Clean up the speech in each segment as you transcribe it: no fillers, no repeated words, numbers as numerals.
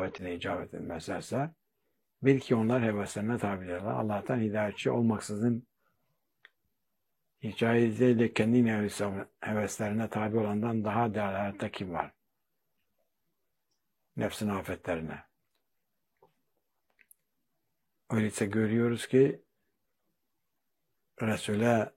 davetine icabet etmezlerse bil ki onlar heveslerine tabidirler. Allah'tan hidayetçi olmaksızın hicayetle kendi heveslerine tabi olandan daha değerli kim var? Nefsin afetlerine. Öyleyse görüyoruz ki Resul'e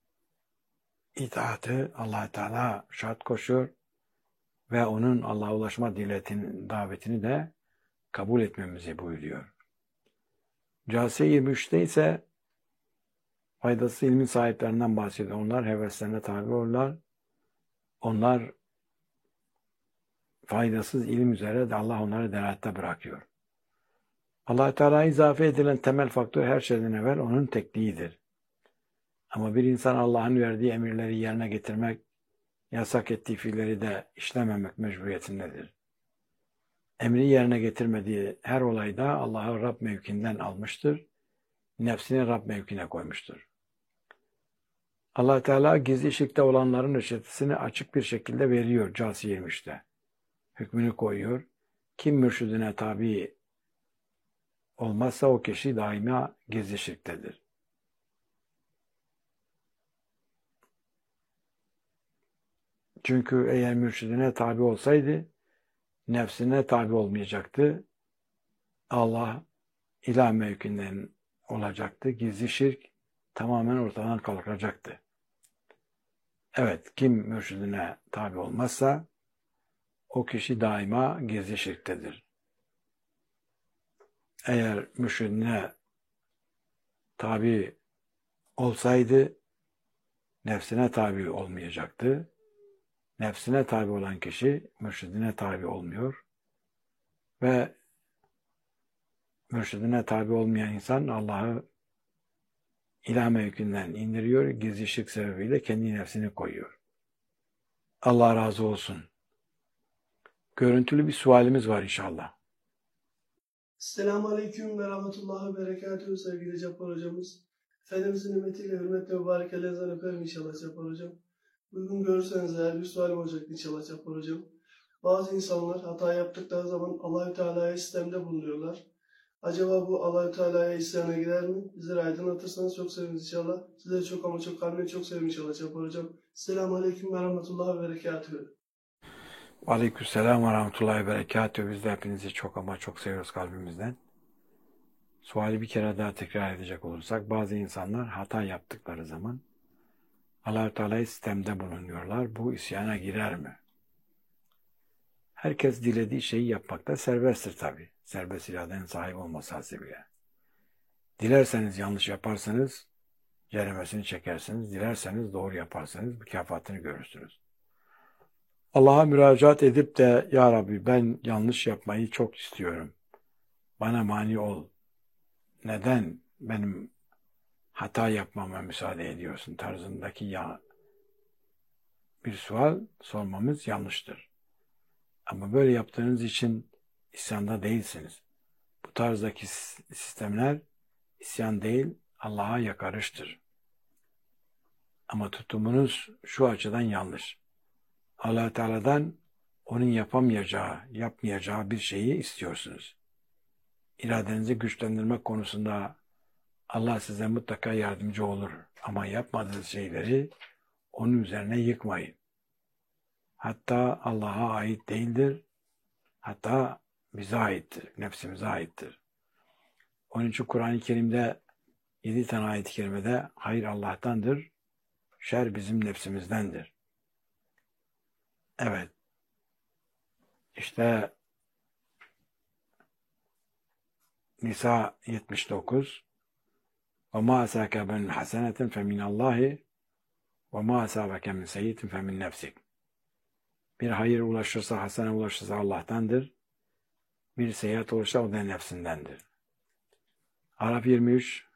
itaati Allah Teala şart koşuyor ve onun Allah'a ulaşma davetini de kabul etmemizi buyuruyor. Câsiye 23'te ise faydasız ilmin sahiplerinden bahsediyor. Onlar heveslerine tabi olurlar. Onlar faydasız ilim üzere de Allah onları delalatte bırakıyor. Allah Teala'ya izafe edilen temel faktör her şeyden evvel onun tekliğidir. Ama bir insan Allah'ın verdiği emirleri yerine getirmek, yasak ettiği fiilleri de işlememek mecburiyetindedir. Emri yerine getirmediği her olayda Allah'ı Rab mevkinden almıştır, nefsini Rab mevkine koymuştur. Allah Teala gizli şirkte olanların reçetesini açık bir şekilde veriyor Câsiye 23'te. Hükmünü koyuyor. Kim mürşidine tabi olmazsa o kişi daima gizli şirktedir. Çünkü eğer mürşidine tabi olsaydı nefsine tabi olmayacaktı. Allah ilah mevkinden olacaktı. Gizli şirk tamamen ortadan kalkacaktı. Evet, kim mürşidine tabi olmazsa o kişi daima gizli şirktedir. Eğer mürşidine tabi olsaydı nefsine tabi olmayacaktı. Nefsine tabi olan kişi mürşidine tabi olmuyor ve mürşidine tabi olmayan insan Allah'ı ilah mevkinden indiriyor, gizli şirk sebebiyle kendi nefsini koyuyor. Allah razı olsun. Görüntülü bir sualimiz var inşallah. Selamun Aleyküm ve Rahmetullahi ve Berekatuhu sevgili Cabbar hocamız. Efendimizin nimetiyle hürmetle mübarek ellerinizden öperim inşallah Cabbar hocam. Uygun görürseniz eğer bir sualim olacak inşallah Cabbar hocam. Bazı insanlar hata yaptıkları zaman Allahü Teala'ya istemde bulunuyorlar. Acaba bu Allahü Teala'ya isyana girer mi? Bizleri aydınlatırsanız çok seviniriz inşallah. Sizleri çok ama çok kalbine çok seviniriz inşallah Cabbar hocam. Selamun Aleyküm ve Rahmetullahi ve Berekatuhu. Aleykümselam ve rahmetullahi ve berekatuhu. Biz de hepinizi çok ama çok seviyoruz kalbimizden. Suali bir kere daha tekrar edecek olursak, bazı insanlar hata yaptıkları zaman Allah-u Teala'ya istemde bulunuyorlar. Bu isyana girer mi? Herkes dilediği şeyi yapmakta serbesttir tabi. Serbest iradenin sahibi olması hasebiyle. Dilerseniz yanlış yaparsanız ceremesini çekersiniz. Dilerseniz doğru yaparsanız mükafatını görürsünüz. Allah'a müracaat edip de Ya Rabbi ben yanlış yapmayı çok istiyorum. Bana mani ol. Neden benim hata yapmama müsaade ediyorsun tarzındaki bir sual sormamız yanlıştır. Ama böyle yaptığınız için isyanda değilsiniz. Bu tarzdaki sistemler isyan değil, Allah'a yakarıştır. Ama tutumunuz şu açıdan yanlış. Allah Teala'dan onun yapmayacağı bir şeyi istiyorsunuz. İradenizi güçlendirmek konusunda Allah size mutlaka yardımcı olur. Ama yapmadığınız şeyleri onun üzerine yıkmayın. Hatta Allah'a ait değildir. Hatta bize aittir. Nefsimize aittir. Onun için Kur'an-ı Kerim'de 7 tane ayet-i kerimede hayır Allah'tandır, şer bizim nefsimizdendir. Evet. İşte Nisa 79 وَمَا أَسَاكَ بَنْ حَسَنَةٍ فَمِنَ اللّٰهِ وَمَا أَسَابَكَ مِنْ سَيِّئٍ فَمِنْ نَفْسِكَ. Bir hayır ulaşırsa, hasene ulaşırsa Allah'tandır. Bir seyahat olursa o da nefsindendir. Araf 23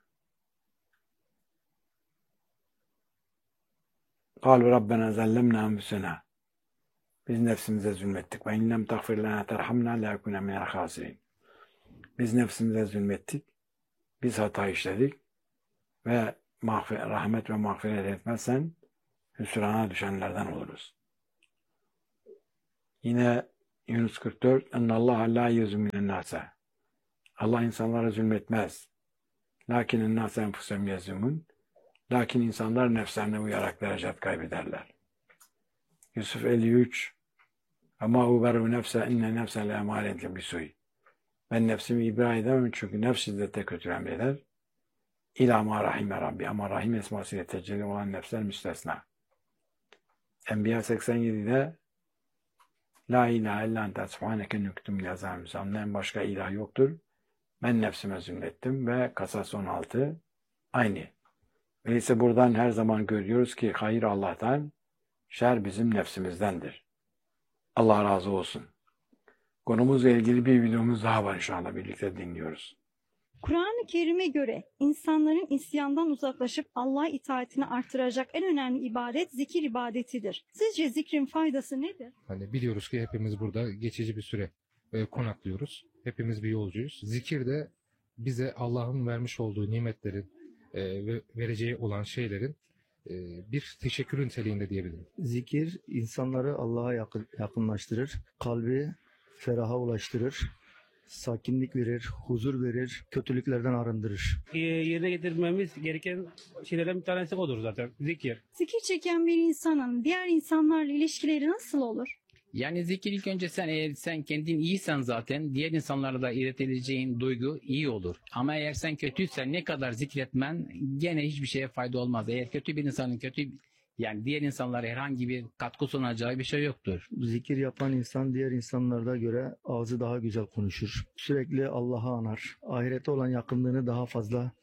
قَالُوا رَبَّنَا زَلَّمْنَا أَنْفُسَنَا. Biz nefsimize zulmettik. وَاِنْ لَمْ تَغْفِرْ لَنَا تَرْحَمْنَا لَيَكُنَ مِنَ الْخَاسِرِينَ. Biz nefsimize zulmettik. Biz hata işledik. Ve rahmet ve mağfiret etmezsen hüsrana düşenlerden oluruz. Yine Yunus 44 Ennallâhe lâ yezminen nâse. Allah insanlara zulmetmez. Lakin nâse enfusem yezmun. Lakin insanlar nefslerine uyarak derece kaybederler. Yusuf 53 Ama uberu nefse inne nefse le emaretle bisuy. Ben nefsimi ibra edemem çünkü nefs şiddete kötü emreder. İlâ ma rahime Rabbi. Ama rahim esmasıyla tecelli olan nefsler müstesna. Enbiya 87'de La ilahe illa ente subhaneke nüktum yazan senden başka ilah yoktur. Ben nefsime zulmettim ve Kasas 16 aynı. Öyleyse buradan her zaman görüyoruz ki hayır Allah'tan, şer bizim nefsimizdendir. Allah razı olsun. Konumuzla ilgili bir videomuz daha var inşallah birlikte dinliyoruz. Kur'an-ı Kerim'e göre insanların isyandan uzaklaşıp Allah itaatini artıracak en önemli ibadet zikir ibadetidir. Sizce zikrin faydası nedir? Hani biliyoruz ki hepimiz burada geçici bir süre konaklıyoruz. Hepimiz bir yolcuyuz. Zikir de bize Allah'ın vermiş olduğu nimetlerin ve vereceği olan şeylerin bir teşekkür niteliğinde diyebilirim. Zikir insanları Allah'a yakınlaştırır, kalbi feraha ulaştırır, sakinlik verir, huzur verir, kötülüklerden arındırır. Yerine getirmemiz gereken şeylerden bir tanesi odur zaten. Zikir. Zikir çeken bir insanın diğer insanlarla ilişkileri nasıl olur? Yani zikir ilk önce eğer sen kendin iyiysen zaten diğer insanlara da iletebileceğin duygu iyi olur. Ama eğer sen kötüysen ne kadar zikretmen gene hiçbir şeye fayda olmaz. Eğer kötü bir insanın yani diğer insanlara herhangi bir katkı sunacağı bir şey yoktur. Zikir yapan insan diğer insanlara göre ağzı daha güzel konuşur. Sürekli Allah'ı anar. Ahirete olan yakınlığını daha fazla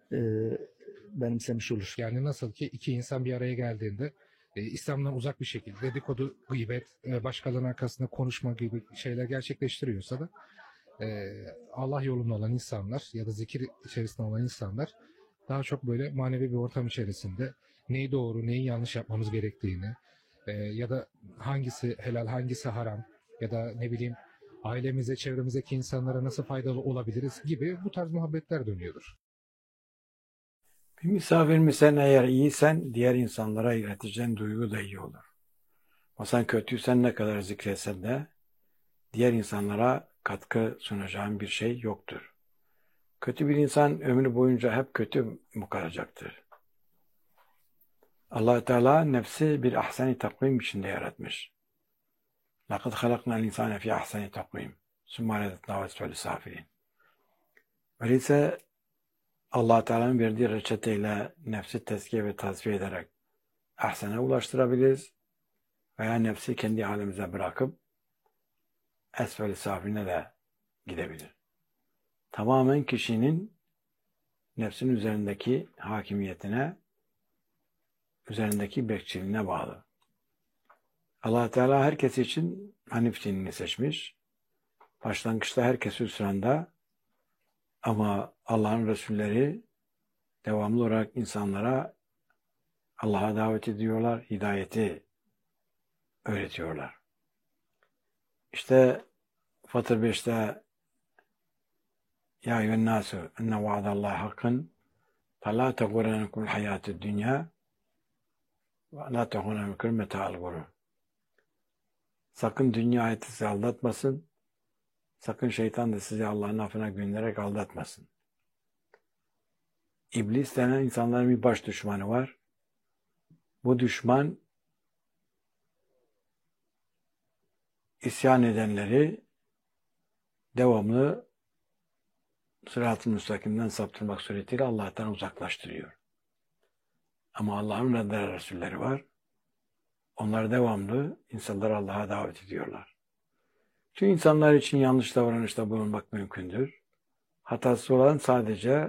benimsemiş olur. Yani nasıl ki iki insan bir araya geldiğinde İslam'dan uzak bir şekilde dedikodu, gıybet, başkalarının arkasında konuşma gibi şeyler gerçekleştiriyorsa da Allah yolunda olan insanlar ya da zikir içerisinde olan insanlar daha çok böyle manevi bir ortam içerisinde neyi doğru, neyi yanlış yapmamız gerektiğini ya da hangisi helal, hangisi haram ya da ne bileyim ailemize, çevremizdeki insanlara nasıl faydalı olabiliriz gibi bu tarz muhabbetler dönüyordur. Bir misafirimiz sen eğer iyiysen diğer insanlara ileteceğin duygu da iyi olur. Ama sen kötüysen ne kadar zikretsen de diğer insanlara katkı sunacağın bir şey yoktur. Kötü bir insan ömrü boyunca hep kötü mü kalacaktır? Allah Teala nefsi bir ahsen-i takvim içinde yaratmış. لَقَدْ خَلَقْنَا الْاِنْسَانَ فِي اَحْسَنِ تَقْوِيمٍ ثُمَّ رَدَدْنَاهُ أَسْفَلَ سَافِلِينَ. Öyleyse Allah Teala'nın verdiği reçeteyle nefsi tezkiye ve tasfiye ederek ahsene ulaştırabiliriz veya nefsi kendi halimize bırakıp esfel-i safiline de gidebilir. Tamamen kişinin nefsin üzerindeki hakimiyetine, üzerindeki bekçiliğine bağlı. Allah Teala herkes için Hanif dinini seçmiş. Başlangıçta herkes hüsranda ama Allah'ın Resulleri devamlı olarak insanlara Allah'a davet ediyorlar, hidayeti öğretiyorlar. İşte Fatır 5'te Ya eyyühennâsü enne vaadallahi hakkın فَلَا تَغُرَنَكُمُ الْحَيَاةُ الدُّنْيَا وَلَا تَغُرَنَكُمْ مَتَاعَ الْغُرُورِ. Sakın dünya hayatı sizi aldatmasın. Sakın şeytan da sizi Allah'ın affına göndererek aldatmasın. İblis denen insanların bir baş düşmanı var. Bu düşman isyan edenleri devamlı sırat-ı müstakimden saptırmak suretiyle Allah'tan uzaklaştırıyor. Ama Allah'ın Resulleri Resulleri var. Onlar devamlı insanları Allah'a davet ediyorlar. Tüm insanlar için yanlış davranışta bulunmak mümkündür. Hatası olan sadece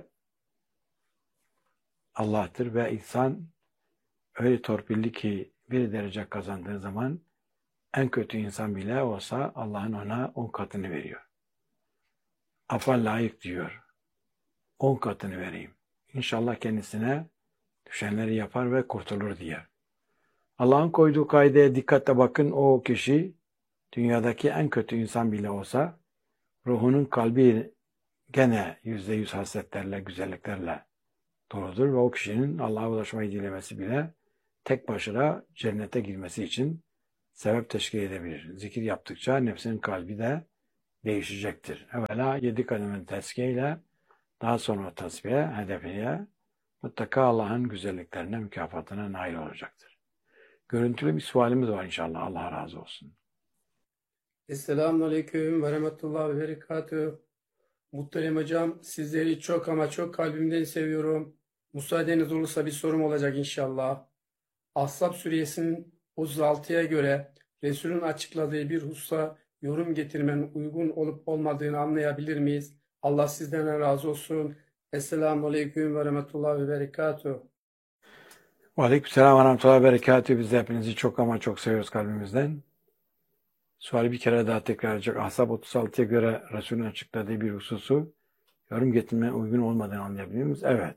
Allah'tır ve insan öyle torpilli ki bir derece kazandığı zaman en kötü insan bile olsa Allah'ın ona 10 katını veriyor. Affa layık diyor. 10 katını vereyim. İnşallah kendisine düşenleri yapar ve kurtulur diye. Allah'ın koyduğu kaideye dikkatle bakın, o kişi dünyadaki en kötü insan bile olsa ruhunun kalbi gene %100 hasletlerle, güzelliklerle doludur ve o kişinin Allah'a ulaşmayı dilemesi bile tek başına cennete girmesi için sebep teşkil edebilir. Zikir yaptıkça nefsinin kalbi de değişecektir. Evvela 7 kademe tezkiyeyle, daha sonra tasfiye, hedefine, mutlaka Allah'ın güzelliklerine, mükafatına nail olacaktır. Görüntülü bir sualimiz var inşallah. Allah razı olsun. Esselamun Aleyküm ve Rahmetullah ve Berekatühü. Muhterem hocam, sizleri çok ama çok kalbimden seviyorum. Müsaadeniz olursa bir sorum olacak inşallah. Ahzab suresinin 36'ya göre Resul'ün açıkladığı bir hususa yorum getirmenin uygun olup olmadığını anlayabilir miyiz? Allah sizden razı olsun. Esselamun Aleyküm ve Rahmetullah ve Berekatühü. Aleykümselam ve rahmetullahi ve berekatühü. Biz de hepinizi çok ama çok seviyoruz kalbimizden. Suali bir kere daha tekrar edecek. Ahzab 36'ya göre Resul'ün açıkladığı bir hususu yorum getirmeye uygun olmadığını anlayabilir miyiz? Evet.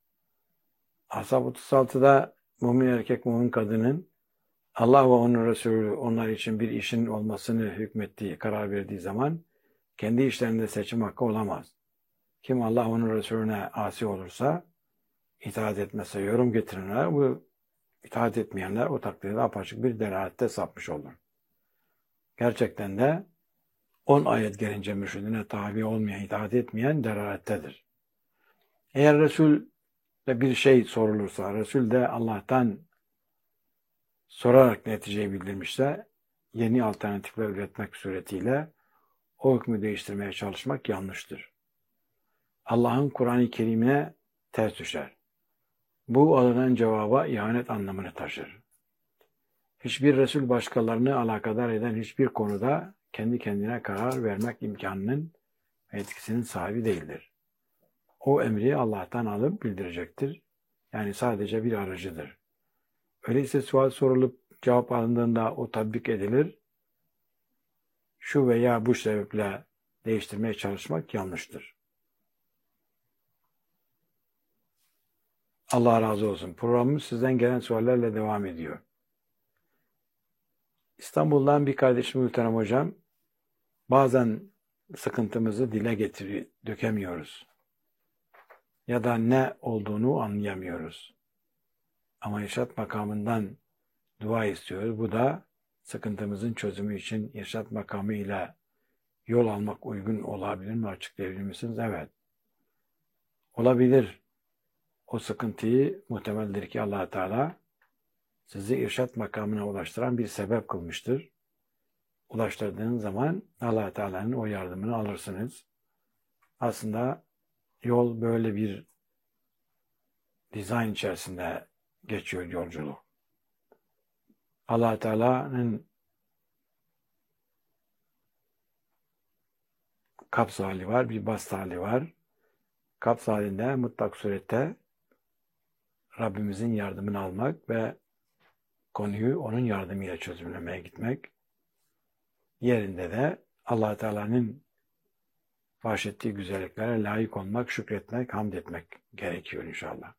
Ahzab 36'da mümin erkek, mümin kadının Allah ve onun Resulü onlar için bir işin olmasını hükmettiği, karar verdiği zaman kendi işlerinde seçim hakkı olamaz. Kim Allah ve onun Resulüne asi olursa, itaat etmezse, yorum getirenler, bu itaat etmeyenler o takdirde apaçık bir delalette sapmış olur. Gerçekten de 10 ayet gelince mürşidine tabi olmayan, itaat etmeyen delalettedir. Eğer Resul de bir şey sorulursa, Resul de Allah'tan sorarak neticeyi bildirmişse, yeni alternatifler üretmek suretiyle o hükmü değiştirmeye çalışmak yanlıştır. Allah'ın Kur'an-ı Kerim'ine ters düşer. Bu alınan cevaba ihanet anlamını taşır. Hiçbir Resul başkalarını alakadar eden hiçbir konuda kendi kendine karar vermek imkanının ve etkisinin sahibi değildir. O emri Allah'tan alıp bildirecektir. Yani sadece bir aracıdır. Öyleyse sual sorulup cevap alındığında o tatbik edilir. Şu veya bu sebeple değiştirmeye çalışmak yanlıştır. Allah razı olsun. Programımız sizden gelen suallerle devam ediyor. İstanbul'dan bir kardeşim Muhterem Hocam, bazen sıkıntımızı dile dökemiyoruz. Ya da ne olduğunu anlayamıyoruz. Ama irşad makamından dua istiyoruz. Bu da sıkıntımızın çözümü için irşad makamı ile yol almak uygun olabilir mi? Açıklayabilir misiniz? Evet. Olabilir. O sıkıntıyı muhtemeldir ki Allah Teala sizi irşad makamına ulaştıran bir sebep kılmıştır. Ulaştırdığınız zaman Allah Teala'nın o yardımını alırsınız. Aslında yol böyle bir dizayn içerisinde geçiyor yolculuk. Allah Teala'nın kabz hali var, bir bast hali var. Kabz halinde mutlak surette Rabbimizin yardımını almak ve konuyu onun yardımıyla çözümlemeye gitmek. Yerinde de Allah Teala'nın bahşettiği güzelliklere layık olmak, şükretmek, hamd etmek gerekiyor inşallah.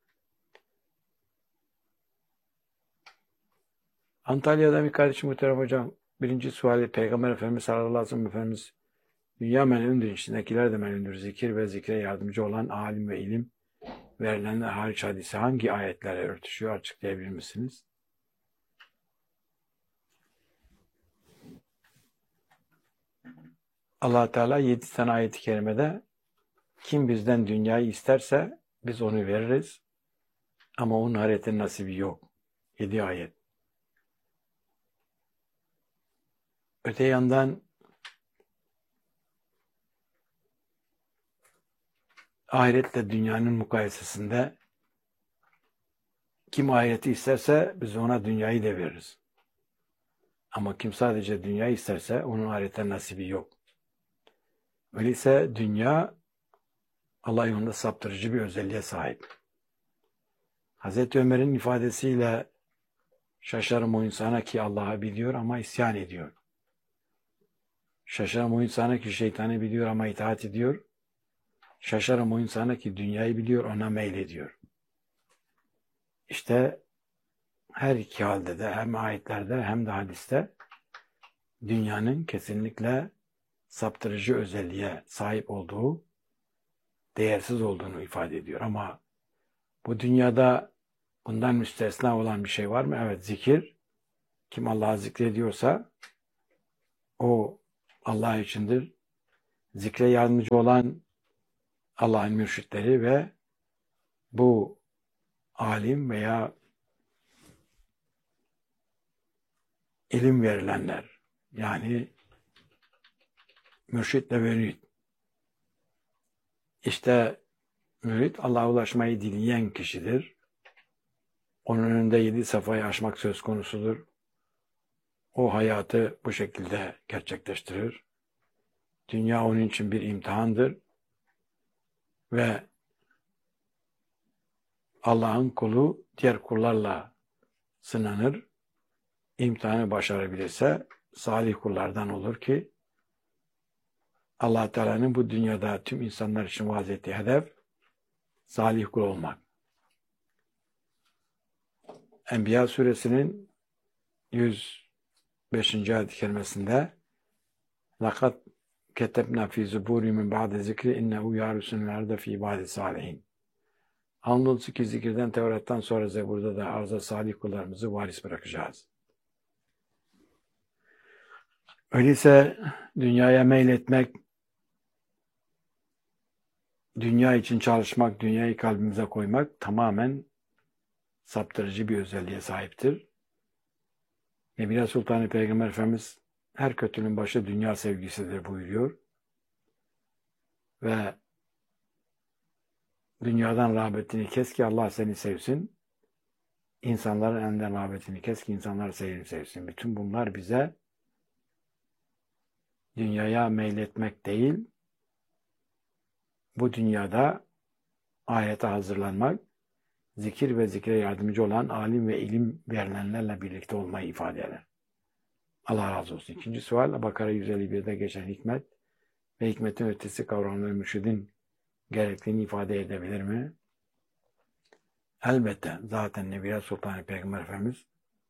Antalya'da bir kardeşim Muhterem Hocam, birinci suali Peygamber Efendimiz sallallahu aleyhi ve sellem Efendimiz dünya melündür, içindekiler de melündür. Zikir ve zikre yardımcı olan alim ve ilim verilenler hariç hadisi hangi ayetlere örtüşüyor açıklayabilir misiniz? Allah Teala 7 tane ayet-i kerimede kim bizden dünyayı isterse biz onu veririz ama onun ahiretin nasibi yok. 7 ayet. Öte yandan ahiretle dünyanın mukayesesinde kim ahireti isterse biz ona dünyayı da veririz. Ama kim sadece dünyayı isterse onun ahirete nasibi yok. Öyleyse dünya Allah yolunda saptırıcı bir özelliğe sahip. Hazreti Ömer'in ifadesiyle şaşarım o insana ki Allah'ı biliyor ama isyan ediyor. Şaşarım o insana ki şeytanı biliyor ama itaat ediyor. Şaşarım o insana ki dünyayı biliyor ona meylediyor. İşte her iki halde de hem ayetlerde hem de hadiste dünyanın kesinlikle saptırıcı özelliğe sahip olduğu, değersiz olduğunu ifade ediyor. Ama bu dünyada bundan müstesna olan bir şey var mı? Evet, zikir Kim Allah'ı zikrediyorsa o Allah içindir. Zikre yardımcı olan Allah'ın mürşitleri ve bu alim veya ilim verilenler. Yani mürşit ve mürit. İşte mürit Allah'a ulaşmayı dileyen kişidir. Onun önünde 7 safhayı aşmak söz konusudur. O hayatı bu şekilde gerçekleştirir. Dünya onun için bir imtihandır. Ve Allah'ın kulu diğer kullarla sınanır. İmtihanı başarabilirse salih kullardan olur ki Allah Teala'nın bu dünyada tüm insanlar için vaaz ettiği hedef salih kul olmak. Enbiya suresinin 105. ayet-i kerimesinde لَقَدْ كَتَبْنَا فِي زُبُورِ مِنْ بَعْدِ ذِكْرِ اِنَّهُ يَارُسُنْ الْاَرْضَ فِي بَعْدِ صَالِحِينَ. Andolsun ki zikirden, Tevrat'tan sonra Zebur'da da arza salih kullarımızı varis bırakacağız. Öyleyse dünyaya meyletmek, dünya için çalışmak, dünyayı kalbimize koymak tamamen saptırıcı bir özelliğe sahiptir. Nebila Sultan-ı Peygamber Efendimiz her kötünün başı dünya sevgisidir buyuruyor. Ve dünyadan rağbetini kes ki Allah seni sevsin. İnsanların elinden rağbetini kes ki insanlar seni sevsin. Bütün bunlar bize dünyaya meyletmek değil, bu dünyada ahirete hazırlanmak, zikir ve zikre yardımcı olan alim ve ilim verilenlerle birlikte olmayı ifade eder. Allah razı olsun. İkinci sual, Bakara 151'de geçen hikmet ve hikmetin ötesi kavramları mürşidin gerektiğini ifade edebilir mi? Elbette. Zaten Nebiye Sultan-ı Peygamber Efendimiz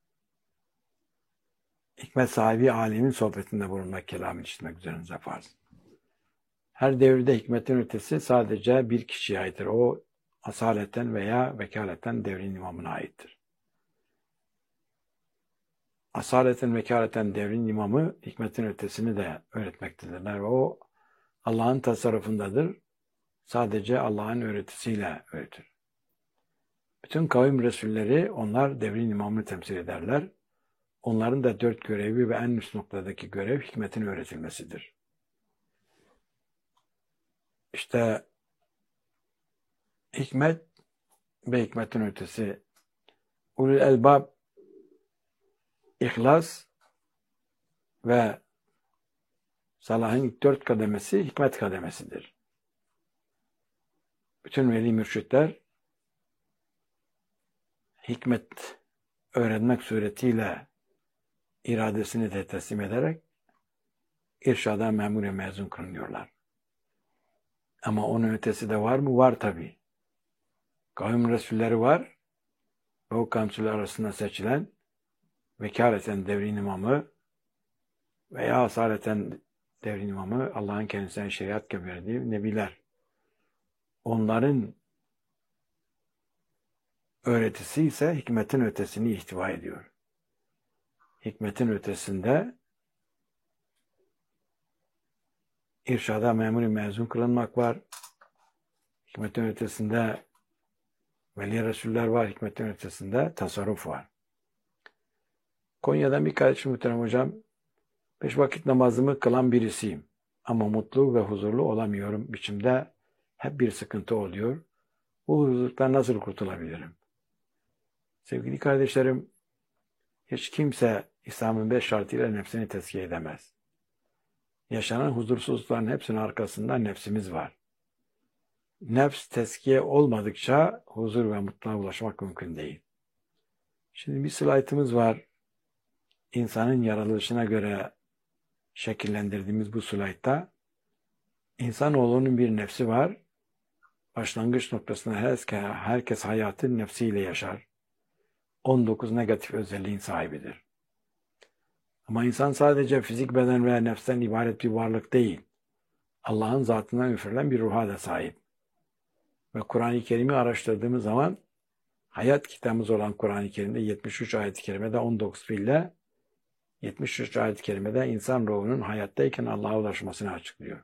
hikmet sahibi alimin sohbetinde bulunmak, kelamını işitmek üzerinize farz. Her devirde hikmetin ötesi sadece bir kişiye aittir. O asaleten veya vekaleten devrin imamına aittir. Asaleten vekaleten devrin imamı hikmetin ötesini de öğretmektedirler. O Allah'ın tasarrufundadır. Sadece Allah'ın öğretisiyle öğretir. Bütün kavim resulleri onlar devrin imamını temsil ederler. Onların da 4 görevi ve en üst noktadaki görev hikmetin öğretilmesidir. İşte hikmet ve hikmetin ötesi ulul elbab, ihlas ve salahın ilk 4 kademesi hikmet kademesidir. Bütün veli mürşitler hikmet öğrenmek suretiyle iradesini de teslim ederek irşada memure mezun kılınıyorlar. Ama onun ötesi de var mı? Var tabii. Kavim resulleri var ve o kavimler arasında seçilen vekaleten devrin imamı veya asaleten devrin imamı Allah'ın kendisine şeriat verdiği nebiler. Onların öğretisi ise hikmetin ötesini ihtiva ediyor. Hikmetin ötesinde irşada memuri mezun kılınmak var. Hikmetin ötesinde veli resuller var. Hikmetin ötesinde tasarruf var. Konya'dan bir kardeşim muhterem hocam, 5 vakit namazımı kılan birisiyim. Ama mutlu ve huzurlu olamıyorum. İçimde hep bir sıkıntı oluyor. Bu huzursuzluktan nasıl kurtulabilirim? Sevgili kardeşlerim, hiç kimse İslam'ın 5 şartıyla nefsini tezkiye edemez. Yaşanan huzursuzlukların hepsinin arkasında nefsimiz var. Nefs tezkiye olmadıkça huzur ve mutluluğa ulaşmak mümkün değil. Şimdi bir slaytımız var. İnsanın yaratılışına göre şekillendirdiğimiz bu slaytta insanoğlunun bir nefsi var. Başlangıç noktasında herkes hayatı nefsiyle yaşar. 19 negatif özelliğin sahibidir. Ama insan sadece fizik beden veya nefsten ibaret bir varlık değil. Allah'ın zatından üfürülen bir ruha da sahip. Ve Kur'an-ı Kerim'i araştırdığımız zaman hayat kitabımız olan Kur'an-ı Kerim'de 73 ayet-i kerimede 19 fiille 73 ayet-i kerimede insan ruhunun hayattayken Allah'a ulaşmasını açıklıyor.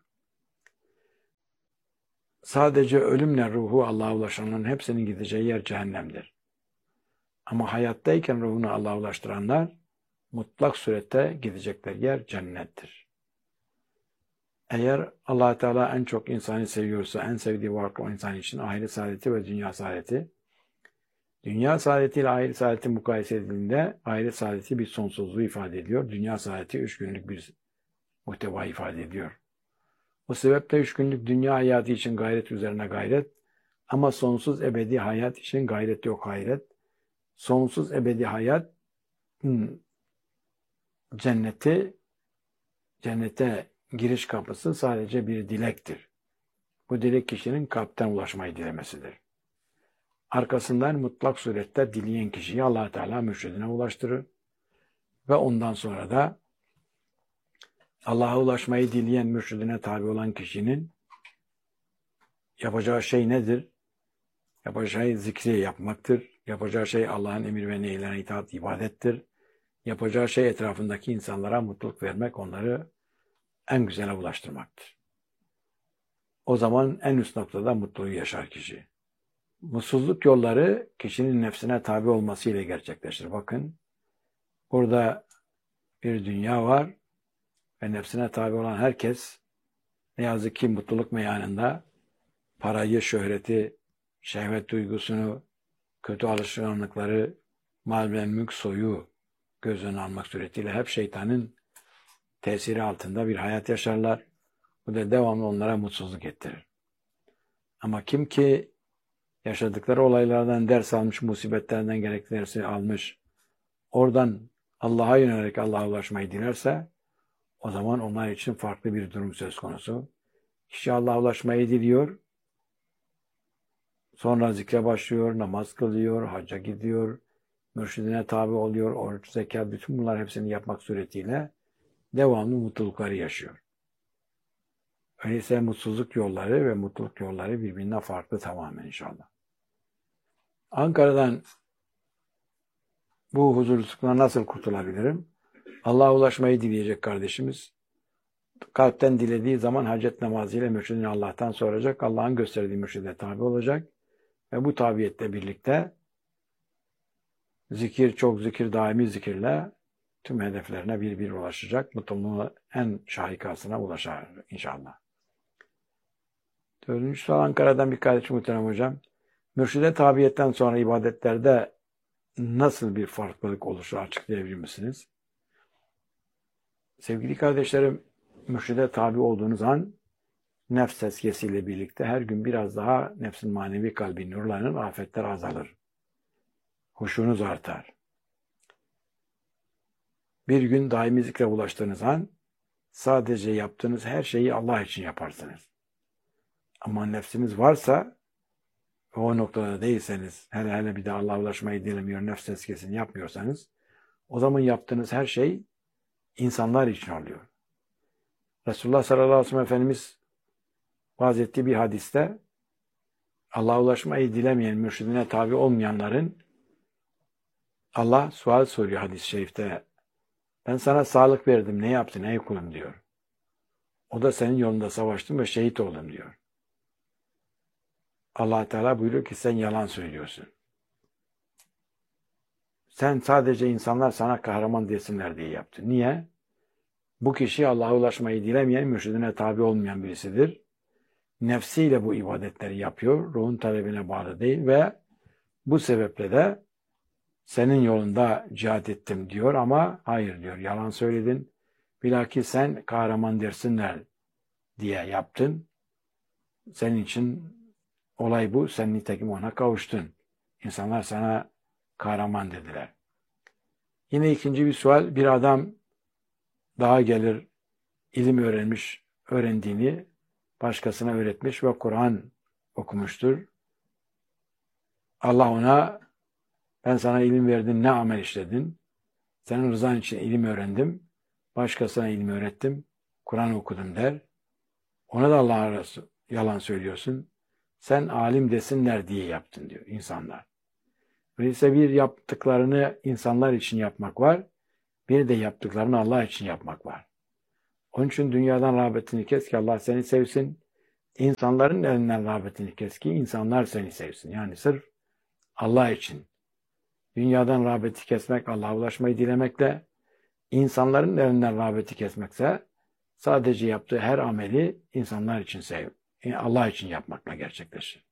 Sadece ölümle ruhu Allah'a ulaşanların hepsinin gideceği yer cehennemdir. Ama hayattayken ruhunu Allah'a ulaştıranlar mutlak surette gidecekleri yer cennettir. Eğer Allah Teala en çok insanı seviyorsa, en sevdiği varlık o insan için ahiret saadeti ve dünya saadeti. Dünya saadeti ile ahiret saadeti mukayese edildiğinde ahiret saadeti bir sonsuzluğu ifade ediyor. Dünya saadeti 3 günlük bir muhteva ifade ediyor. O sebeple 3 günlük dünya hayatı için gayret üzerine gayret ama sonsuz ebedi hayat için gayret yok hayret. Sonsuz ebedi hayat cennete giriş kapısı sadece bir dilektir. Bu dilek kişinin kalpten ulaşmayı dilemesidir. Arkasından mutlak surette dileyen kişiyi Allah Teala mürşidine ulaştırır ve ondan sonra da Allah'a ulaşmayı dileyen mürşidine tabi olan kişinin yapacağı şey nedir? Yapacağı şey zikri yapmaktır. Yapacağı şey Allah'ın emir ve nehirlerine itaat ibadettir. Yapacağı şey etrafındaki insanlara mutluluk vermek, onları en güzele ulaştırmaktır. O zaman en üst noktada mutluluğu yaşar kişi. Mutsuzluk yolları kişinin nefsine tabi olmasıyla gerçekleşir. Bakın, burada bir dünya var ve nefsine tabi olan herkes ne yazık ki mutluluk meyanında parayı, şöhreti, şehvet duygusunu, kötü alışkanlıkları, mal ve mülk soyu göz önüne almak suretiyle hep şeytanın tesiri altında bir hayat yaşarlar. Bu da devamlı onlara mutsuzluk getirir. Ama kim ki yaşadıkları olaylardan ders almış, musibetlerden gerekli dersi almış, oradan Allah'a yönelerek Allah'a ulaşmayı dilerse, o zaman onlar için farklı bir durum söz konusu. Kişi Allah'a ulaşmayı diliyor, sonra zikre başlıyor, namaz kılıyor, hacca gidiyor, mürşidine tabi oluyor, oruç, zekat, bütün bunlar hepsini yapmak suretiyle devamlı mutlulukları yaşıyor. Öyleyse mutsuzluk yolları ve mutluluk yolları birbirinden farklı tamamen inşallah. Ankara'dan bu huzursuzluktan nasıl kurtulabilirim? Allah'a ulaşmayı dileyecek kardeşimiz. Kalpten dilediği zaman hacet namazıyla mürşidini Allah'tan soracak. Allah'ın gösterdiği mürşide tabi olacak. Ve bu tabiyetle birlikte çok zikir, daimi zikirle tüm hedeflerine bir ulaşacak. Mutluluğun en şahikasına ulaşar inşallah. Dördüncü soru Ankara'dan bir kardeşim muhterem hocam. Mürşide tabiyetten sonra ibadetlerde nasıl bir farklılık oluşur açıklayabilir misiniz? Sevgili kardeşlerim, mürşide tabi olduğunuz an nefs tezkiyesiyle birlikte her gün biraz daha nefsin manevi kalbi nurlanır, afetler azalır. Huşunuz artar. Bir gün daimi zikre ulaştığınız an sadece yaptığınız her şeyi Allah için yaparsınız. Ama nefsiniz varsa o noktada değilseniz, hele bir de Allah'a ulaşmayı dilemiyor, nefs tezkiyesini yapmıyorsanız, o zaman yaptığınız her şey insanlar için oluyor. Resulullah sallallahu aleyhi ve sellem Efendimiz vaaz ettiği bir hadiste Allah'a ulaşmayı dilemeyen, mürşidine tabi olmayanların Allah sual soruyor hadis-i şerifte. Ben sana sağlık verdim, ne yaptın ey kulum diyor. O da senin yolunda savaştım ve şehit oldum diyor. Allah Teala buyuruyor ki sen yalan söylüyorsun. Sen sadece insanlar sana kahraman desinler diye yaptın. Niye? Bu kişi Allah'a ulaşmayı dilemeyen, mürşidine tabi olmayan birisidir. Nefsiyle bu ibadetleri yapıyor, ruhun talebine bağlı değil ve bu sebeple de senin yolunda cihat ettim diyor ama hayır diyor, yalan söyledin. Bilakis sen kahraman dersinler diye yaptın. Senin için olay bu, sen nitekim ona kavuştun. İnsanlar sana kahraman dediler. Yine ikinci bir sual, bir adam daha gelir, ilim öğrendiğini başkasına öğretmiş ve Kur'an okumuştur. Allah ona, ben sana ilim verdim, ne amel işledin? Senin rızan için ilim öğrendim, başkasına ilim öğrettim, Kur'an okudum der. Ona da Allah'a yalan söylüyorsun. Sen alim desinler diye yaptın diyor insanlar. Öyleyse bir yaptıklarını insanlar için yapmak var, Bir de yaptıklarını Allah için yapmak var. Onun için dünyadan rağbetini kes ki Allah seni sevsin. İnsanların elinden rağbetini kes ki insanlar seni sevsin. Yani sırf Allah için. Dünyadan rağbeti kesmek, Allah'a ulaşmayı dilemekle, insanların elinden rağbeti kesmekse sadece yaptığı her ameli insanlar için Allah için yapmakla gerçekleşir.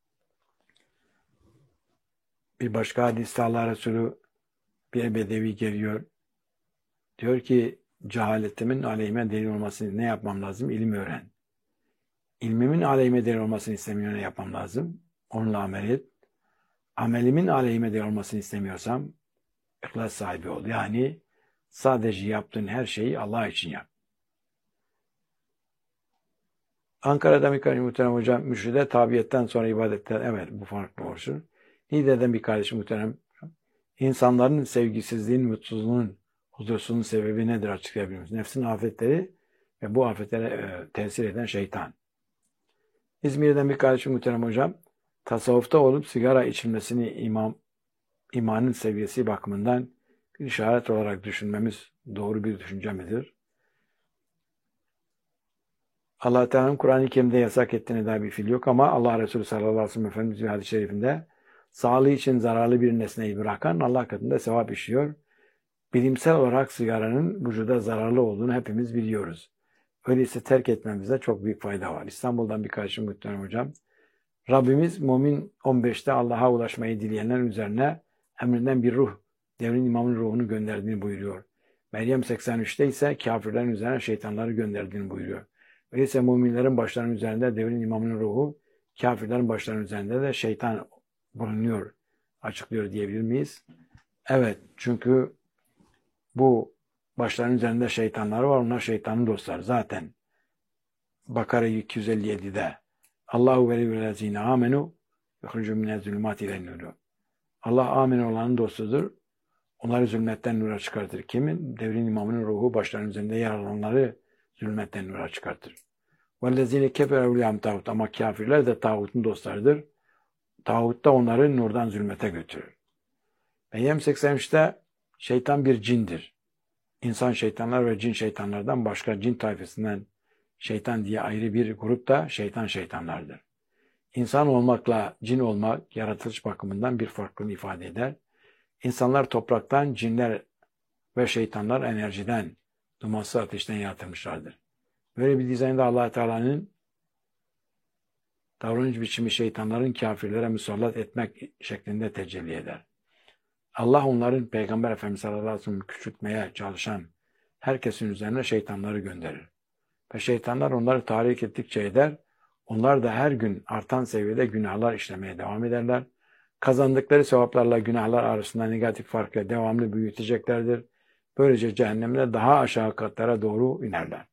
Bir başka hadiste Allah Resulü bir bedevi geliyor. Diyor ki cehaletimin aleyhime delil olmasını ne yapmam lazım? İlim öğren. İlmimin aleyhime delil olmasını istemiyor, ne yapmam lazım? Onunla amel et. Amelimin aleyhime delil olmasını istemiyorsam ihlas sahibi ol. Yani sadece yaptığın her şeyi Allah için yap. Ankara'da muhterem hocam, mürşide tabiyetten sonra ibadetten, evet bu farklı oluşur. Niğde'den bir kardeşim muhterem, insanların sevgisizliğin, mutsuzluğunun, huzursuzluğun sebebi nedir açıklayabilir misiniz? Nefsin afetleri ve bu afetlere tesir eden şeytan. İzmir'den bir kardeşim muhterem hocam, tasavvufta olup sigara içilmesini imanın seviyesi bakımından bir işaret olarak düşünmemiz doğru bir düşünce midir? Allah Teala'nın Kur'an-ı Kerim'de yasak ettiğine dair bir fiil yok ama Allah Resulü sallallahu aleyhi ve sellem Efendimiz'in hadis-i şerifinde sağlığı için zararlı bir nesneyi bırakan Allah katında sevap işliyor. Bilimsel olarak sigaranın vücuda zararlı olduğunu hepimiz biliyoruz. Öyleyse terk etmemize çok büyük fayda var. İstanbul'dan bir kardeşim muhterem hocam. Rabbimiz Mümin 15'te Allah'a ulaşmayı dileyenlerin üzerine emrinden bir ruh, devrin imamın ruhunu gönderdiğini buyuruyor. Meryem 83'te ise kafirlerin üzerine şeytanları gönderdiğini buyuruyor. Öyleyse müminlerin başlarının üzerinde devrin imamının ruhu, kafirlerin başlarının üzerinde de şeytan bulunuyor, açıklıyor diyebilir miyiz? Evet, çünkü bu başlarının üzerinde şeytanlar var, onlar şeytanın dostları. Zaten Bakara 257'de Allahu veliyyullezine amenu yuhricu minez-zulümati ilen-nur. Allah amin olanın dostudur. Onları zulmetten nura çıkartır. Kimin? Devrin imamının ruhu başlarının üzerinde yer alanları zulmetten nura çıkartır. وَالَّذ۪ينَ كَفَرُوا اَوْلِيَاهُمْ tağut. Ama kafirler de tağutun dostlarıdır. Tağut da onları nurdan zulmete götürür. Meryem 83'te şeytan bir cindir. İnsan şeytanlar ve cin şeytanlardan başka cin tayfasından şeytan diye ayrı bir grup da şeytanlardır. İnsan olmakla cin olmak yaratılış bakımından bir farklılığı ifade eder. İnsanlar topraktan, cinler ve şeytanlar enerjiden, dumansız ateşten yaratılmışlardır. Böyle bir dizaynda Allah Teala'nın davranış biçimi şeytanların kafirlere musallat etmek şeklinde tecelli eder. Allah onların Peygamber Efendimiz sallallahu aleyhi ve sellem küçültmeye çalışan herkesin üzerine şeytanları gönderir. Ve şeytanlar onları tahrik ettikçe eder, onlar da her gün artan seviyede günahlar işlemeye devam ederler. Kazandıkları sevaplarla günahlar arasında negatif farkla devamlı büyüteceklerdir. Böylece cehennemine daha aşağı katlara doğru inerler.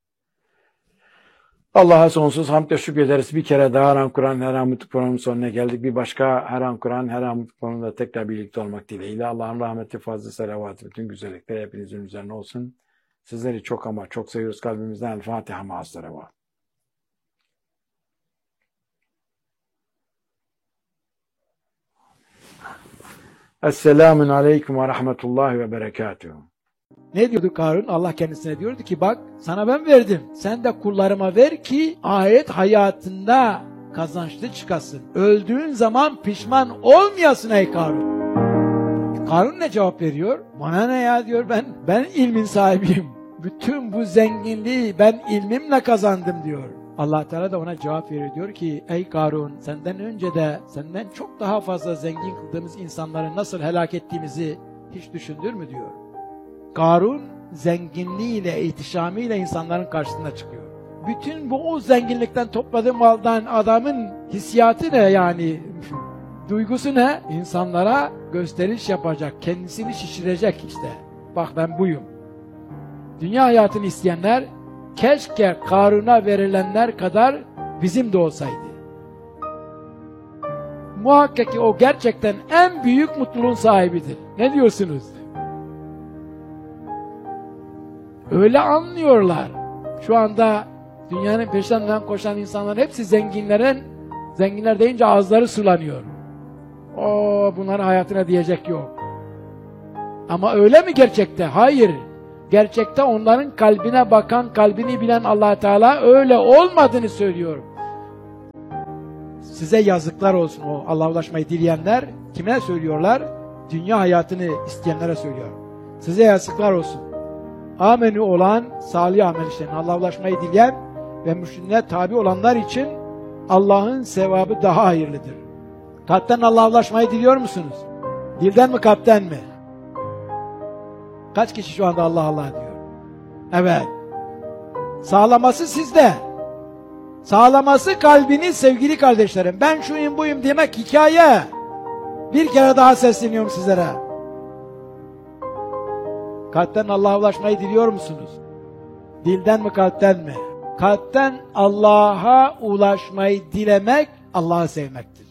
Allah'a sonsuz hamd ve şükrederiz. Bir kere daha Her An Kur'an, Her An Mutlu programının sonuna geldik. Bir başka Her An Kur'an, Her An Mutlu programında tekrar birlikte olmak dileğiyle. Allah'ın rahmeti, fazla selavatı, bütün güzellikler hepinizin üzerine olsun. Sizleri çok ama çok seviyoruz kalbimizden. El Fatiha ma'as-salâvat. Esselamun aleyküm ve rahmetullahi ve berekatuhu. Ne diyordu Karun? Allah kendisine diyordu ki bak sana ben verdim. Sen de kullarıma ver ki ahiret hayatında kazançlı çıkasın. Öldüğün zaman pişman olmayasın ey Karun. Karun ne cevap veriyor? Bana ne ya diyor, ben ilmin sahibiyim. Bütün bu zenginliği ben ilmimle kazandım diyor. Allah Teala da ona cevap veriyor, diyor ki ey Karun, senden önce de senden çok daha fazla zengin kıldığımız insanları nasıl helak ettiğimizi hiç düşündün mü diyor. Karun zenginliğiyle, ihtişamıyla insanların karşısına çıkıyor. Bütün bu o zenginlikten topladığı maldan adamın hissiyatı ne yani? Duygusu ne? İnsanlara gösteriş yapacak, kendisini şişirecek işte. Bak ben buyum. Dünya hayatını isteyenler keşke Karun'a verilenler kadar bizim de olsaydı. Muhakkak ki o gerçekten en büyük mutluluğun sahibidir. Ne diyorsunuz? Öyle anlıyorlar. Şu anda dünyanın peşinden koşan insanların hepsi zenginler deyince ağızları sulanıyor. Bunların hayatına diyecek yok. Ama öyle mi gerçekte? Hayır. Gerçekte onların kalbine bakan, kalbini bilen Allah Teala öyle olmadığını söylüyor. Size yazıklar olsun o Allah'a ulaşmayı dileyenler. Kime söylüyorlar? Dünya hayatını isteyenlere söylüyor. Size yazıklar olsun. Amenü olan salih amel işleyen, Allah'a ulaşmayı dileyen ve mürşidine tabi olanlar için Allah'ın sevabı daha hayırlıdır. Kalpten Allah'a ulaşmayı diliyor musunuz? Dilden mi, kalpten mi? Kaç kişi şu anda Allah Allah diyor? Evet. Sağlaması sizde. Sağlaması kalbini sevgili kardeşlerim. Ben şuyum buyum demek hikaye. Bir kere daha sesleniyorum sizlere. Kalpten Allah'a ulaşmayı diliyor musunuz? Dilden mi, kalpten mi? Kalpten Allah'a ulaşmayı dilemek, Allah'ı sevmektir.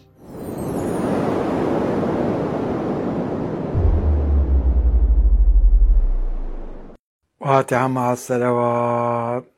Fatiha ma'as salavat.